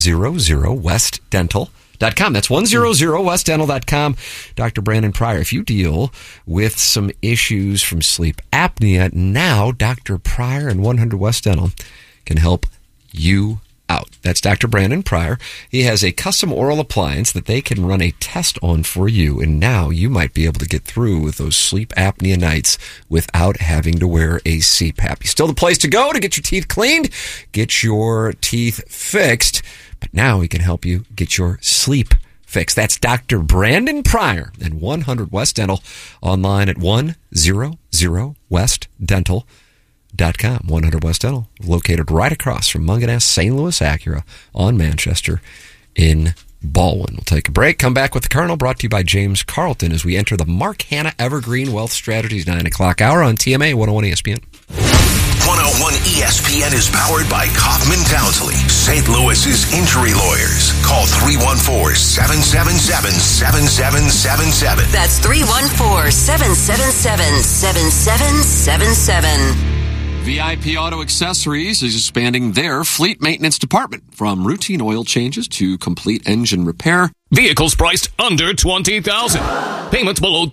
100westdental.com. That's 100westdental.com. Dr. Brandon Pryor. If you deal with some issues from sleep apnea, now Dr. Pryor and 100 West Dental can help you out. That's Dr. Brandon Pryor. He has a custom oral appliance that they can run a test on for you, and now you might be able to get through with those sleep apnea nights without having to wear a CPAP. Still the place to go to get your teeth cleaned, get your teeth fixed, but now he can help you get your sleep fixed. That's Dr. Brandon Pryor and 100 West Dental, online at 100westdental.com. 100 West Dental, located right across from Mungenast St. Louis Acura on Manchester in Baldwin. We'll take a break, come back with the Colonel, brought to you by James Carlton as we enter the Mark Hanna Evergreen Wealth Strategies 9 o'clock hour on TMA 101 ESPN. 101 ESPN is powered by Kaufman Townsley, St. Louis's injury lawyers. Call 314-777-7777. That's 314-777-7777. VIP Auto Accessories is expanding their fleet maintenance department from routine oil changes to complete engine repair. Vehicles priced under $20,000. Payments below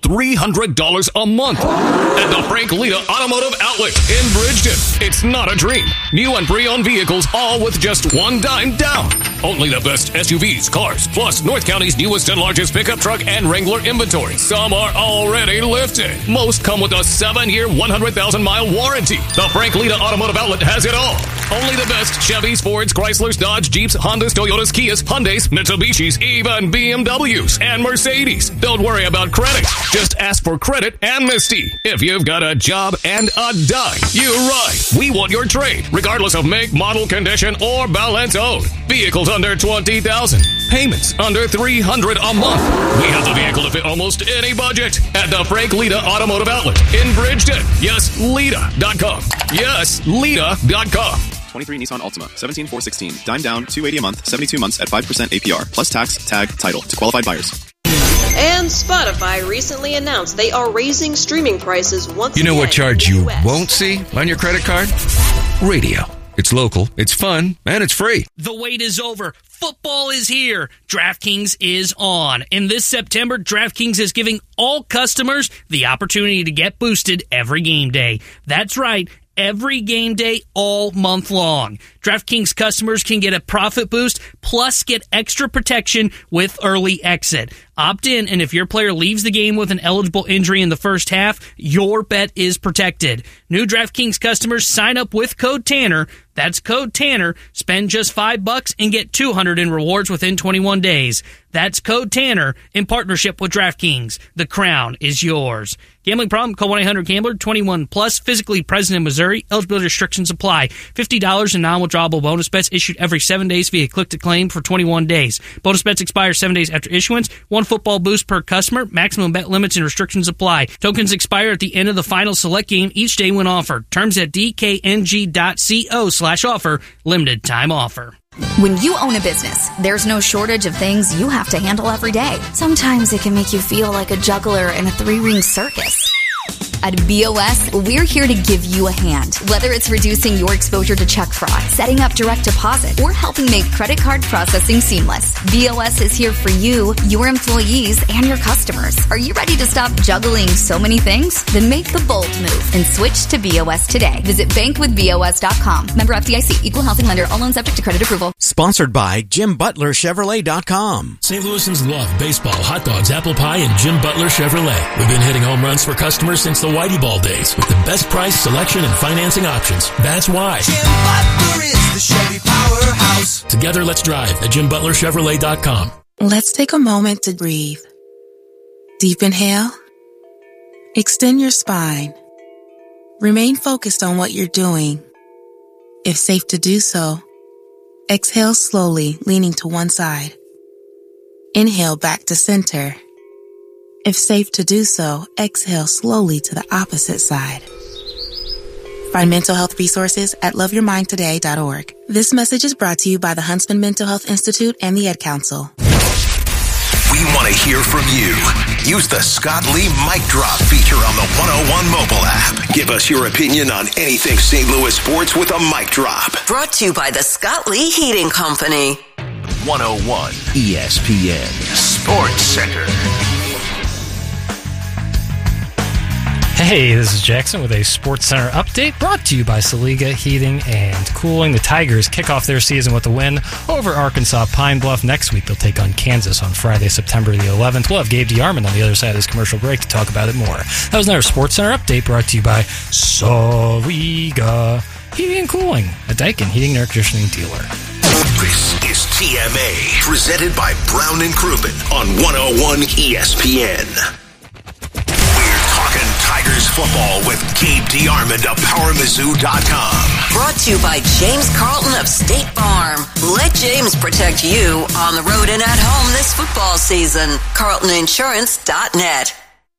$300 a month. At the Frank Lita Automotive Outlet in Bridgeton. It's not a dream. New and pre-owned vehicles, all with just $1 down. Only the best SUVs, cars, plus North County's newest and largest pickup truck and Wrangler inventory. Some are already lifted. Most come with a 7-year, 100,000-mile warranty. The Frank Lita Automotive Outlet has it all. Only the best Chevys, Fords, Chryslers, Dodge, Jeeps, Hondas, Toyotas, Kias, Hyundais, Mitsubishis, even BMWs and Mercedes. Don't worry about credit. Just ask for credit amnesty. If you've got a job and a dime, you ride. We want your trade, regardless of make, model, condition, or balance owed. Vehicles under $20,000. Payments under $300 a month. We have the vehicle to fit almost any budget at the Frank Lita Automotive Outlet in Bridgeton. Yes, Lita.com. Yes, Lita.com. 23 Nissan Altima, 17,416. Dime down, $280 a month, 72 months at 5% APR, plus tax, tag, title to qualified buyers. And Spotify recently announced they are raising streaming prices once again. You know what charge you won't see on your credit card? Radio. It's local, it's fun, and it's free. The wait is over. Football is here. DraftKings is on. And this September, DraftKings is giving all customers the opportunity to get boosted every game day. That's right. Every game day, all month long. DraftKings customers can get a profit boost, plus get extra protection with early exit. Opt in, and if your player leaves the game with an eligible injury in the first half, your bet is protected. New DraftKings customers sign up with code Tanner. That's code Tanner. Spend just $5 and get $200 in rewards within 21 days. That's code Tanner in partnership with DraftKings. The crown is yours. Gambling problem? Call 1-800-GAMBLER. 21 plus. Physically present in Missouri. Eligibility restrictions apply. $50 in non-withdrawable bonus bets issued every 7 days via click to claim for 21 days. Bonus bets expire 7 days after issuance. One football boost per customer. Maximum bet limits and restrictions apply. Tokens expire at the end of the final select game each day when offered. Terms at dkng.co/offer. Limited time offer. When you own a business, there's no shortage of things you have to handle every day. Sometimes it can make you feel like a juggler in a 3-ring circus. At BOS, we're here to give you a hand. Whether it's reducing your exposure to check fraud, setting up direct deposit, or helping make credit card processing seamless, BOS is here for you, your employees, and your customers. Are you ready to stop juggling so many things? Then make the bold move and switch to BOS today. Visit bankwithbos.com. Member FDIC. Equal housing lender. All loans subject to credit approval. Sponsored by JimButlerChevrolet.com. St. Louisans love baseball, hot dogs, apple pie, and Jim Butler Chevrolet. We've been hitting home runs for customers since the Whitey Ball days with the best price, selection, and financing options. That's why Jim Butler is the Chevy powerhouse. Together, let's drive at JimButlerChevrolet.com. Let's take a moment to breathe. Deep inhale. Extend your spine. Remain focused on what you're doing. If safe to do so, exhale slowly, leaning to one side. Inhale back to center. If safe to do so, exhale slowly to the opposite side. Find mental health resources at loveyourmindtoday.org. This message is brought to you by the Huntsman Mental Health Institute and the Ed Council. We want to hear from you. Use the Scott Lee Mic Drop feature on the 101 mobile app. Give us your opinion on anything St. Louis sports with a mic drop. Brought to you by the Scott Lee Heating Company. 101 ESPN Sports Center. Hey, this is Jackson with a Sports Center update brought to you by Saliga Heating and Cooling. The Tigers kick off their season with a win over Arkansas Pine Bluff. Next week, they'll take on Kansas on Friday, September the 11th. We'll have Gabe DeArmond on the other side of this commercial break to talk about it more. That was another Sports Center update brought to you by Saliga Heating and Cooling, a Daikin heating and air conditioning dealer. This is TMA, presented by Brown and Crouppen on 101 ESPN. Tigers football with Gabe DeArmond of PowerMizzou.com. Brought to you by James Carlton of State Farm. Let James protect you on the road and at home this football season. CarltonInsurance.net.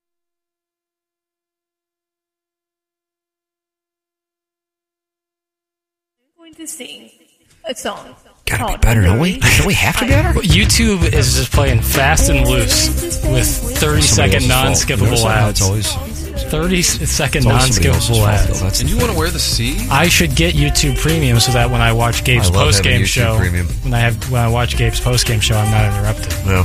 I'm going to sing a song. Gotta be better, don't we? Don't we have to be better? YouTube is just playing fast and loose with 30-second non-skippable ads. It's always 30-second non-skippable ads. And you want to wear the C? I should get YouTube Premium so that when I watch Gabe's post-game show, when I watch Gabe's post-game show, I'm not interrupted. No.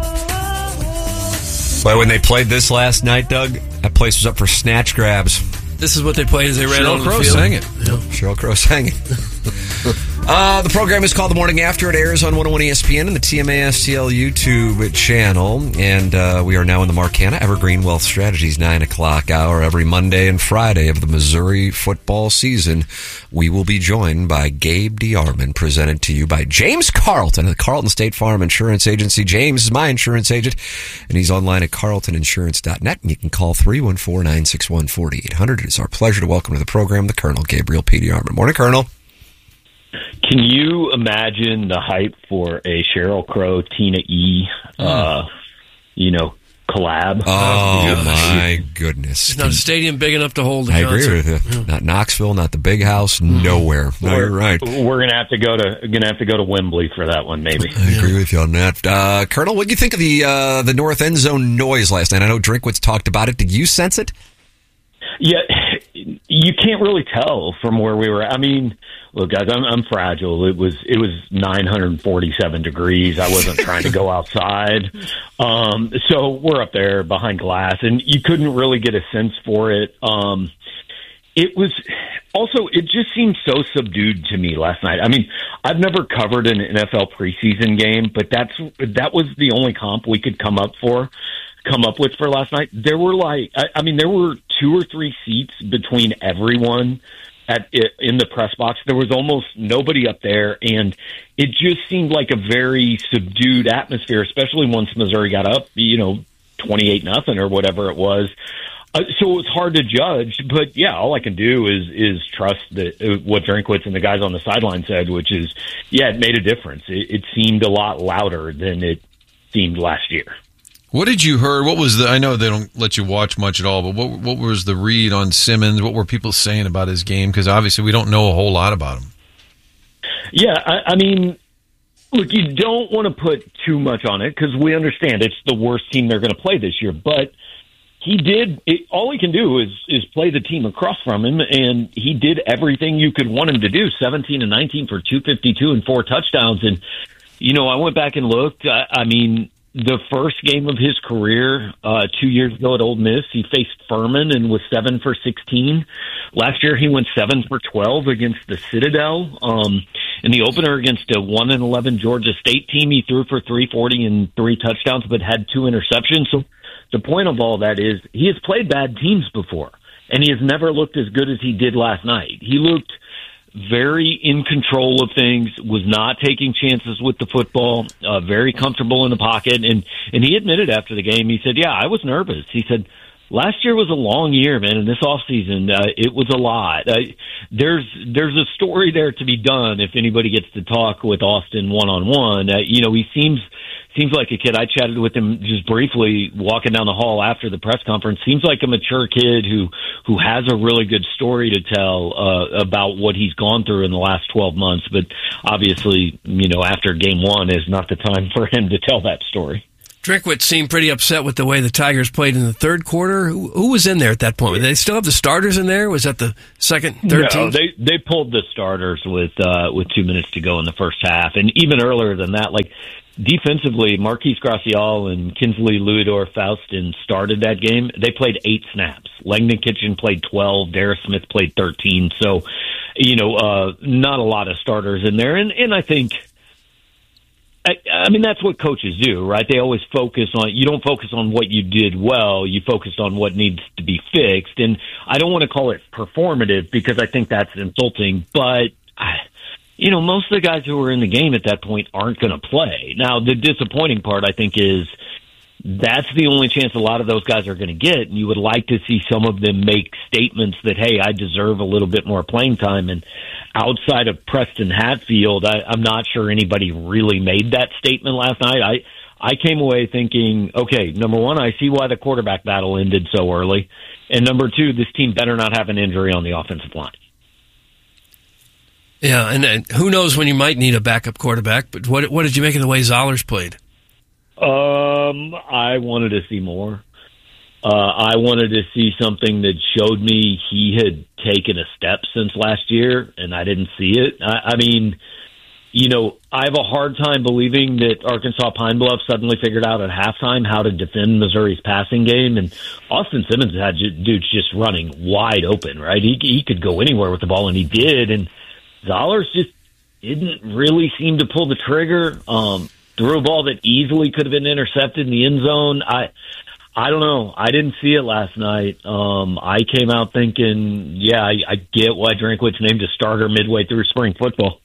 Well, when they played this last night, Doug, that place was up for snatch grabs. This is what they played as they ran on the field. Sang it. Yep. Sheryl Crow sang it. The program is called The Morning After. It airs on 101 ESPN and the TMA STL YouTube channel. And we are now in the Marcana Evergreen Wealth Strategies 9 o'clock hour every Monday and Friday of the Missouri football season. We will be joined by Gabe DeArmond, presented to you by James Carlton of the Carlton State Farm Insurance Agency. James is my insurance agent, and he's online at carltoninsurance.net. And you can call 314-961-4800. It is our pleasure to welcome to the program the Colonel Gabriel P. DeArmond. Morning, Colonel. Can you imagine the hype for a Sheryl Crow, Tina E, collab? Oh, my goodness. It's not a stadium big enough to hold a concert. I agree with you. Yeah. Not Knoxville, not the big house, nowhere. No, you're right. We're gonna have to go to Wembley for that one, maybe. I agree with you on that. Colonel, what do you think of the north end zone noise last night? I know Drinkwitz talked about it. Did you sense it? Yeah, you can't really tell from where we were. I mean, look, guys, I'm fragile. It was 947 degrees. I wasn't trying to go outside. So we're up there behind glass, and you couldn't really get a sense for it. It just seemed so subdued to me last night. I mean, I've never covered an NFL preseason game, but that was the only comp we could come up with for last night. There were there were 2 or 3 seats between everyone in the press box. There was almost nobody up there, and it just seemed like a very subdued atmosphere, especially once Missouri got up, 28-0 or whatever it was. So it was hard to judge, but yeah, all I can do is trust that what Drinkwitz and the guys on the sideline said, which is, yeah, it made a difference. It seemed a lot louder than it seemed last year. What did you hear? What was I know they don't let you watch much at all, but what was the read on Simmons? What were people saying about his game? Because obviously we don't know a whole lot about him. Yeah, I mean, look, you don't want to put too much on it because we understand it's the worst team they're going to play this year, but all he can do is play the team across from him, and he did everything you could want him to do, 17-19 for 252 and 4 touchdowns. And, I went back and looked. I mean, the first game of his career, 2 years ago at Ole Miss, he faced Furman and was 7 for 16. Last year, he went 7 for 12 against the Citadel. In the opener against a 1-11 Georgia State team, he threw for 340 and 3 touchdowns, but had 2 interceptions. So the point of all that is he has played bad teams before, and he has never looked as good as he did last night. He looked very in control of things, was not taking chances with the football, very comfortable in the pocket. And he admitted after the game, he said, yeah, I was nervous. He said, last year was a long year, man, and this offseason, it was a lot. There's a story there to be done if anybody gets to talk with Austin one-on-one. He seems like a kid. I chatted with him just briefly walking down the hall after the press conference. Seems like a mature kid who has a really good story to tell about what he's gone through in the last 12 months. But obviously, after game 1 is not the time for him to tell that story. Drinkwitz seemed pretty upset with the way the Tigers played in the third quarter. Who was in there at that point? Did they still have the starters in there? Was that the second, third team? No, they pulled the starters with 2 minutes to go in the first half, and even earlier than that. Like defensively, Marquise Gracial and Kinsley Louisdor-Faustin started that game. They played 8 snaps. Langdon Kitchen played 12. Darius Smith played 13. So, not a lot of starters in there, and I think. I mean, that's what coaches do, right? They always you don't focus on what you did well, you focus on what needs to be fixed. And I don't want to call it performative because I think that's insulting, but, most of the guys who were in the game at that point aren't going to play. Now, the disappointing part, I think, is that's the only chance a lot of those guys are going to get, and you would like to see some of them make statements that, hey, I deserve a little bit more playing time. And outside of Preston Hatfield, I'm not sure anybody really made that statement last night. I came away thinking, okay, number one, I see why the quarterback battle ended so early, and number two, this team better not have an injury on the offensive line. Yeah, and who knows when you might need a backup quarterback, but what did you make of the way Zollers played? I wanted to see more. I wanted to see something that showed me he had taken a step since last year, and I didn't see it. I mean, I have a hard time believing that Arkansas Pine Bluff suddenly figured out at halftime how to defend Missouri's passing game, and Austin Simmons had dudes just running wide open, right? He could go anywhere with the ball, and he did, and Zollers just didn't really seem to pull the trigger. Threw a ball that easily could have been intercepted in the end zone. I don't know. I didn't see it last night. I came out thinking, I get why Drinkwitz named a starter midway through spring football.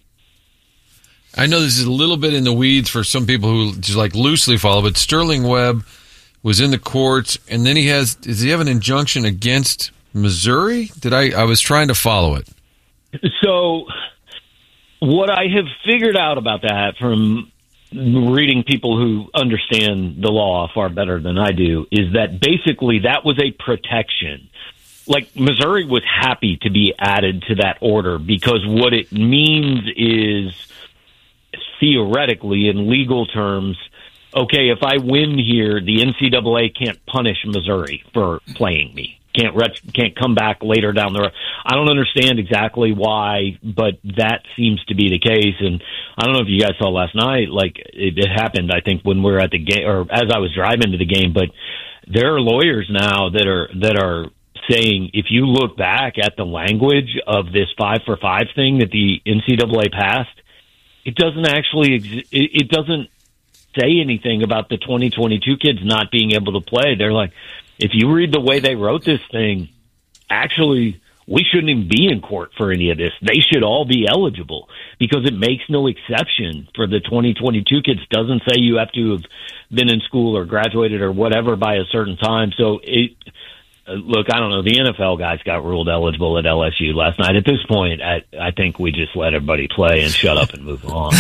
I know this is a little bit in the weeds for some people who just loosely follow, but Sterling Webb was in the courts, and then does he have an injunction against Missouri? I was trying to follow it. So what I have figured out about that from reading people who understand the law far better than I do is that basically that was a protection. Like Missouri was happy to be added to that order because what it means is theoretically in legal terms, okay, if I win here, the NCAA can't punish Missouri for playing me. Can't come back later down the road. I don't understand exactly why, but that seems to be the case. And I don't know if you guys saw last night, it happened, I think, when we were at the game, or as I was driving to the game, but there are lawyers now that are saying, if you look back at the language of this 5-for-5 thing that the NCAA passed, it doesn't it doesn't say anything about the 2022 kids not being able to play. They're like, if you read the way they wrote this thing, actually, we shouldn't even be in court for any of this. They should all be eligible because it makes no exception for the 2022 kids. Doesn't say you have to have been in school or graduated or whatever by a certain time. So look, I don't know. The NFL guys got ruled eligible at LSU last night. At this point, I think we just let everybody play and shut up and move on.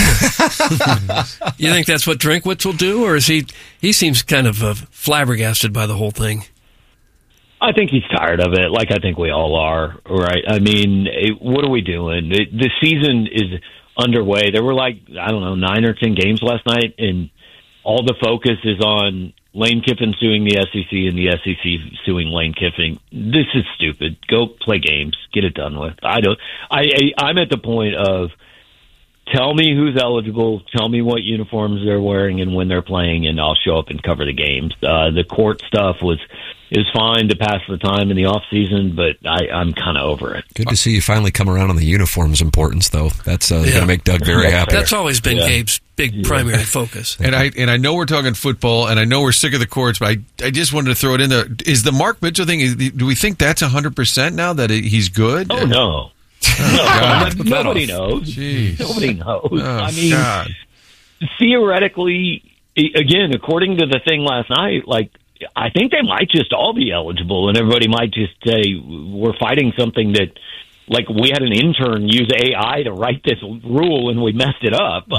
You think that's what Drinkwitz will do, or is he seems kind of flabbergasted by the whole thing? I think he's tired of it, like I think we all are, right? I mean, what are we doing? The season is underway. There were 9 or 10 games last night, and all the focus is on Lane Kiffin suing the SEC and the SEC suing Lane Kiffin. This is stupid. Go play games. Get it done with. I'm at the point of tell me who's eligible, tell me what uniforms they're wearing and when they're playing, and I'll show up and cover the games. The court stuff is fine to pass the time in the off season, but I'm kind of over it. Good to see you finally come around on the uniforms importance, though. That's going to make Doug very happy. That's always been Gabe's big primary focus. And I know we're talking football, and I know we're sick of the courts, but I just wanted to throw it in there. Is the Mark Mitchell thing? Do we think that's 100% now that he's good? Oh no. No, nobody knows. Jeez. Nobody knows. Oh, I mean, God. Theoretically, again, according to the thing last night, I think they might just all be eligible, and everybody might just say we're fighting something that, we had an intern use AI to write this rule and we messed it up.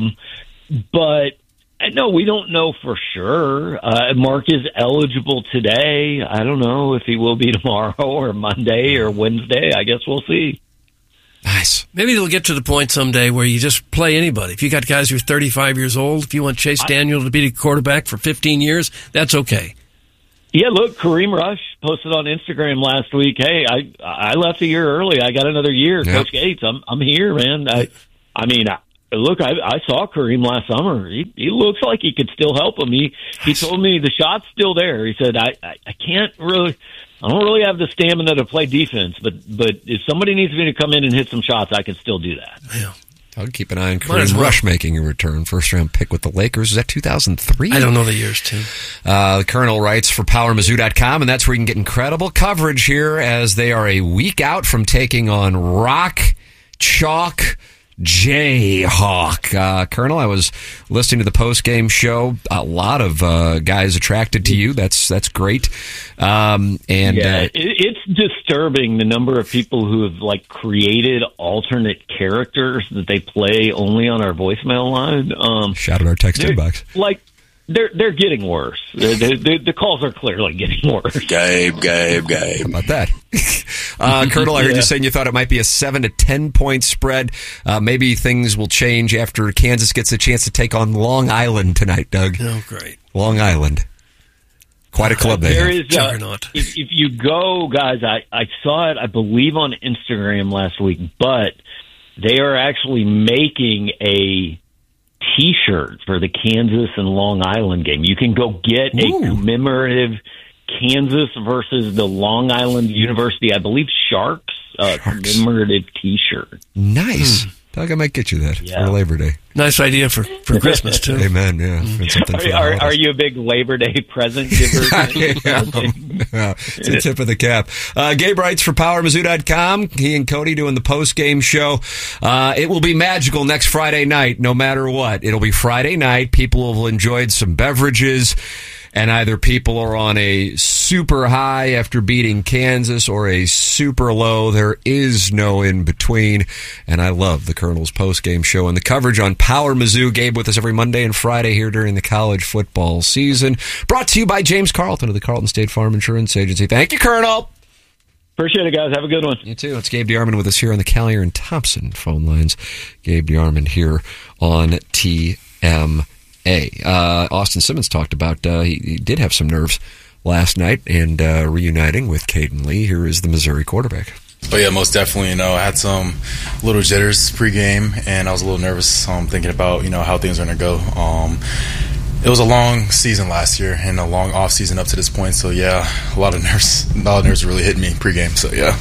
But no, we don't know for sure. Mark is eligible today. I don't know if he will be tomorrow or Monday or Wednesday. I guess we'll see. Nice. Maybe it'll get to the point someday where you just play anybody. If you got guys who are 35 years old, if you want Chase Daniel to be the quarterback for 15 years, that's okay. Yeah, look, Kareem Rush posted on Instagram last week, hey, I left a year early. I got another year. Yep. Coach Gates, I'm here, man. I mean, look, I saw Kareem last summer. He looks like he could still help him. He told me the shot's still there. He said, I don't really have the stamina to play defense, but if somebody needs me to come in and hit some shots, I can still do that. Yeah. I'll keep an eye on Kareem Rush making a return. First-round pick with the Lakers. Is that 2003? I don't know the years, Tim. The Colonel writes for PowerMizzou.com, and that's where you can get incredible coverage here as they are a week out from taking on Rock Chalk Jayhawk. Colonel, I was listening to the post-game show. A lot of guys attracted to you. That's great. It's disturbing the number of people who have created alternate characters that they play only on our voicemail line. Shout out our text inbox. They're getting worse. The calls are clearly getting worse. Gabe. How about that? Colonel, I heard you saying you thought it might be a 7 to 10 point spread. Maybe things will change after Kansas gets a chance to take on Long Island tonight, Doug. Oh, great. Long Island. Quite a club there have. Is juggernaut. If you go, guys, I saw it, I believe, on Instagram last week, but they are actually making a T-shirt for the Kansas and Long Island game. You can go get a commemorative Kansas versus the Long Island University, I believe, Sharks commemorative T-shirt. Nice. Doug, I might get you that for Labor Day. Nice idea for Christmas, too. Amen, yeah. Are you a big Labor Day present giver? It's a tip of the cap. Gabe writes for PowerMizzou.com. He and Cody doing the post-game show. It will be magical next Friday night, no matter what. It'll be Friday night. People will have enjoyed some beverages, and either people are on a super high after beating Kansas or a super low. There is no in between. And I love the Colonel's post-game show and the coverage on Power Mizzou. Gabe with us every Monday and Friday here during the college football season. Brought to you by James Carlton of the Carlton State Farm Insurance Agency. Thank you, Colonel. Appreciate it, guys. Have a good one. You too. It's Gabe DeArmond with us here on the Callier and Thompson phone lines. Gabe DeArmond here on TMA. Austin Simmons talked about he did have some nerves last night and reuniting with Caden Lee. Here is the Missouri quarterback. But yeah, most definitely, I had some little jitters pregame, and I was a little nervous thinking about, how things are going to go. It was a long season last year and a long off season up to this point. So yeah, a lot of nerves really hit me pregame. So yeah.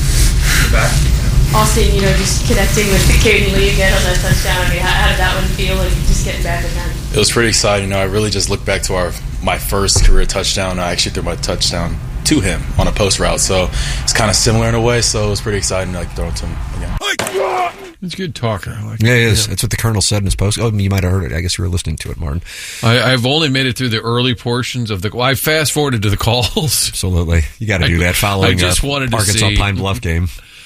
Austin, just connecting with Caden Lee again on that touchdown. How did that one feel? Just getting back again? It was pretty exciting. I really just looked back to my first career touchdown. I actually threw my touchdown to him on a post route, so it's kind of similar in a way. So it was pretty exciting to throw it to him again. He's a good talker. Yeah, he is. That's what the Colonel said in his post. Oh, you might have heard it. I guess you were listening to it, Martin. I've only made it through the early portions of the. I fast forwarded to the calls. Absolutely, you got to do that. Following I just wanted to Arkansas see. Pine Bluff game.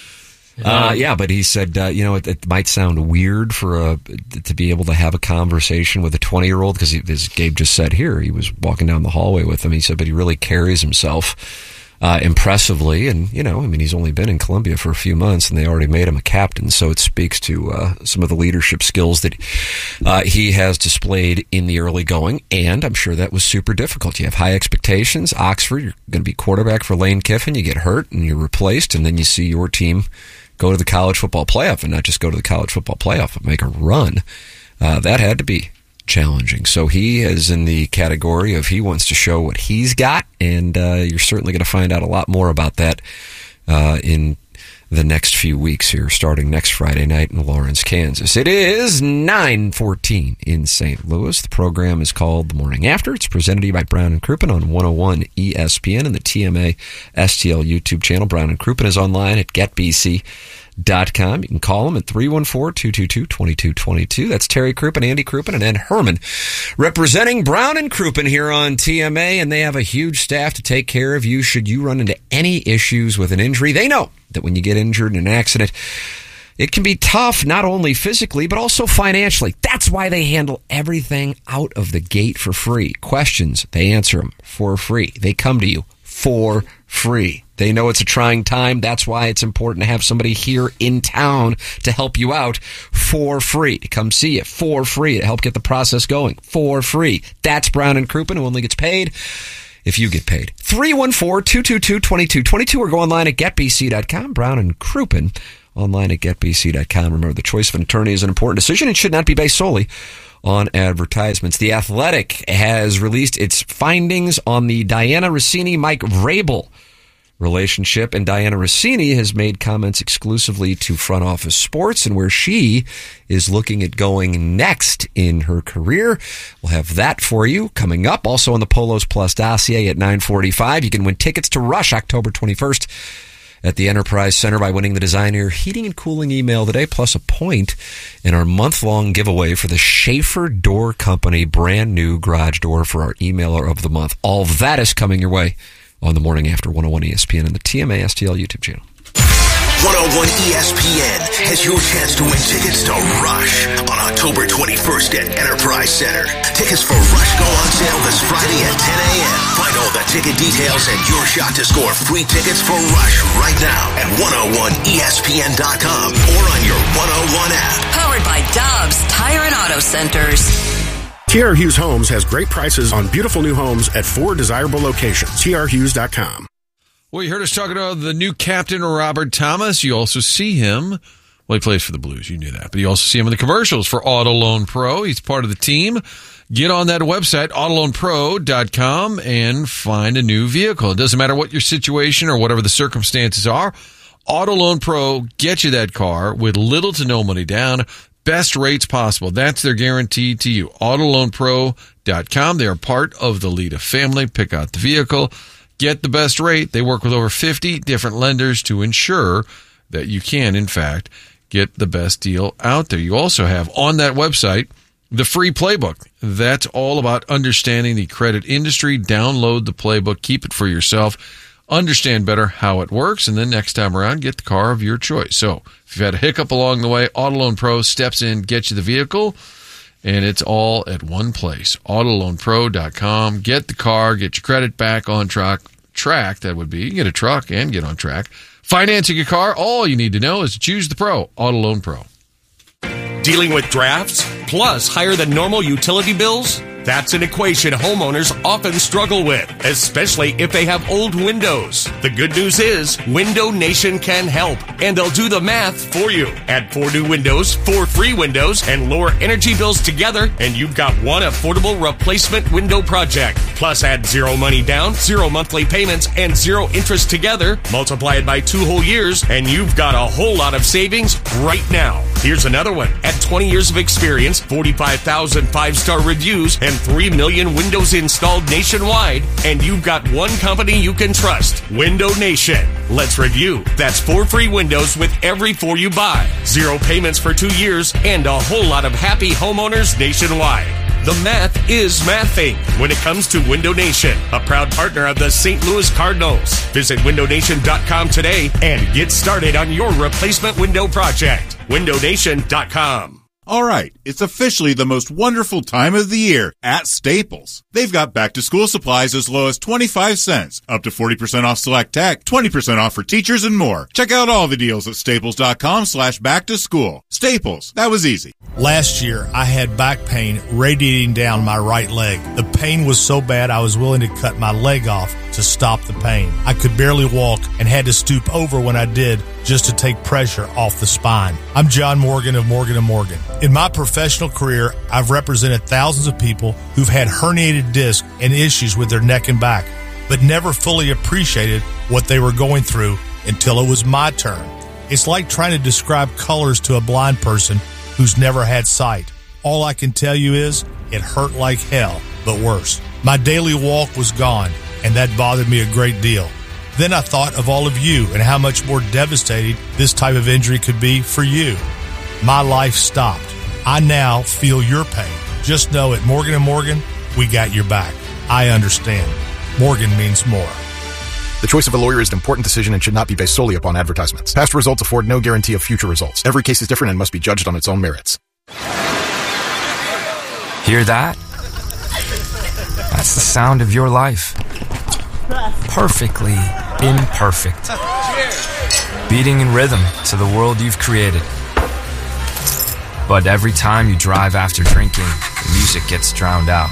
But he said, it might sound weird for to be able to have a conversation with a 20-year-old because, as Gabe just said here, he was walking down the hallway with him. He said, but he really carries himself impressively, and he's only been in Columbia for a few months, and they already made him a captain. So it speaks to some of the leadership skills that he has displayed in the early going, and I'm sure that was super difficult. You have high expectations. Oxford, you're going to be quarterback for Lane Kiffin. You get hurt, and you're replaced, and then you see your team go to the college football playoff, and not just go to the college football playoff, but make a run. That had to be challenging. So he is in the category of he wants to show what he's got, and you're certainly going to find out a lot more about that in the next few weeks here, starting next Friday night in Lawrence, Kansas. It is 9:14 in St. Louis. The program is called The Morning After. It's presented to you by Brown and Crouppen on 101 ESPN and the TMA STL YouTube channel. Brown and Crouppen is online at getbc.com. You can call them at 314-222-2222. That's Terry Crouppen, Andy Crouppen, and Ed Herman representing Brown and Crouppen here on TMA, and they have a huge staff to take care of you should you run into any issues with an injury. They know that when you get injured in an accident, it can be tough, not only physically, but also financially. That's why they handle everything out of the gate for free. Questions, they answer them for free. They come to you for free. They know it's a trying time. That's why it's important to have somebody here in town to help you out for free, to come see you for free, to help get the process going for free. That's Brown and Crouppen, who only gets paid if you get paid. 314-222-2222 or go online at getbc.com. Brown and Crouppen online at getbc.com. Remember, the choice of an attorney is an important decision and should not be based solely on advertisements. The Athletic has released its findings on the Diana Rossini-Mike Vrabel relationship, and Diana Rossini has made comments exclusively to Front Office Sports and where she is looking at going next in her career. We'll have that for you coming up. Also on the Polos Plus dossier at 9:45. You can win tickets to Rush October 21st at the Enterprise Center by winning the Designer Heating and Cooling email today, plus a point in our month-long giveaway for the Schaefer Door Company brand new garage door for our emailer of the month. All of that is coming your way on the Morning After 101 ESPN and the TMA STL YouTube channel. 101 ESPN has your chance to win tickets to Rush on October 21st at Enterprise Center. Tickets for Rush go on sale this Friday at 10 a.m. Find all the ticket details and your shot to score free tickets for Rush right now at 101ESPN.com or on your 101 app. Powered by Dobbs Tire and Auto Centers. T.R. Hughes Homes has great prices on beautiful new homes at 4 desirable locations. trhughes.com. Well, you heard us talking about the new captain, Robert Thomas. You also see him. Well, he plays for the Blues. You knew that. But you also see him in the commercials for Auto Loan Pro. He's part of the team. Get on that website, autoloanpro.com, and find a new vehicle. It doesn't matter what your situation or whatever the circumstances are. Auto Loan Pro gets you that car with little to no money down. Best rates possible. That's their guarantee to you. Autoloanpro.com. They are part of the Lita family. Pick out the vehicle. Get the best rate. They work with over 50 different lenders to ensure that you can, in fact, get the best deal out there. You also have on that website the free playbook. That's all about understanding the credit industry. Download the playbook. Keep it for yourself. Understand better how it works, and then next time around, get the car of your choice. So if you've had a hiccup along the way, Auto Loan Pro steps in, gets you the vehicle, and it's all at one place. Autoloanpro.com. Get the car, get your credit back on track. That would be. You can get a truck and get on track. Financing a car, all you need to know is to choose the pro. Auto Loan Pro. Dealing with drafts, plus higher than normal utility bills? That's an equation homeowners often struggle with, especially if they have old windows. The good news is Window Nation can help, and they'll do the math for you. Add 4 new windows, 4 free windows, and lower energy bills together, and you've got one affordable replacement window project. Plus add 0 money down, 0 monthly payments, and 0 interest together. Multiply it by 2 whole years, and you've got a whole lot of savings right now. Here's another one. Add 20 years of experience, 45,000 5-star reviews, and 3 million windows installed nationwide, and you've got one company you can trust, Window Nation. Let's review. That's 4 free windows with every 4 you buy, 0 payments for 2 years, and a whole lot of happy homeowners nationwide. The math is mathing when it comes to Window Nation, a proud partner of the St. Louis Cardinals. Visit windownation.com today and get started on your replacement window project. windownation.com. All right, it's officially the most wonderful time of the year at Staples. They've got back-to-school supplies as low as 25 cents, up to 40% off select tech, 20% off for teachers, and more. Check out all the deals at staples.com/back-to-school. Staples, that was easy. Last year, I had back pain radiating down my right leg. The pain was so bad I was willing to cut my leg off to stop the pain. I could barely walk and had to stoop over when I did just to take pressure off the spine. I'm John Morgan of Morgan & Morgan. In my professional career, I've represented thousands of people who've had herniated discs and issues with their neck and back, but never fully appreciated what they were going through until it was my turn. It's like trying to describe colors to a blind person who's never had sight. All I can tell you is it hurt like hell, but worse. My daily walk was gone, and that bothered me a great deal. Then I thought of all of you and how much more devastating this type of injury could be for you. My life stopped. I now feel your pain. Just know at Morgan & Morgan, we got your back. I understand. Morgan means more. The choice of a lawyer is an important decision and should not be based solely upon advertisements. Past results afford no guarantee of future results. Every case is different and must be judged on its own merits. Hear that? That's the sound of your life. Perfectly imperfect. Beating in rhythm to the world you've created. But every time you drive after drinking, the music gets drowned out.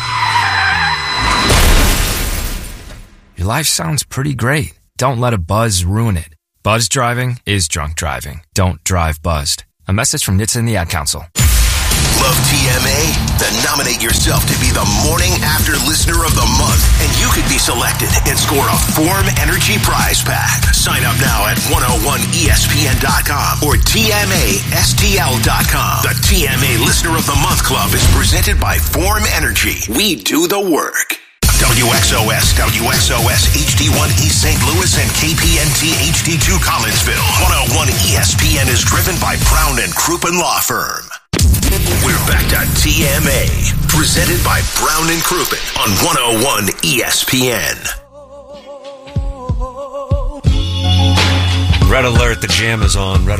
Your life sounds pretty great. Don't let a buzz ruin it. Buzz driving is drunk driving. Don't drive buzzed. A message from NHTSA and the Ad Council. Love TMA? Then nominate yourself to be the Morning After Listener of the Month, and you could be selected and score a Form Energy prize pack. Sign up now at 101ESPN.com or TMASTL.com. The TMA Listener of the Month Club is presented by Form Energy. We do the work. WXOS, WXOS HD1 East St. Louis, and KPNT HD2 Collinsville. 101 ESPN is driven by Brown and Crouppen Law Firm. We're back to TMA, presented by Brown and Crouppen on 101 ESPN. Red alert, the jam is on. Red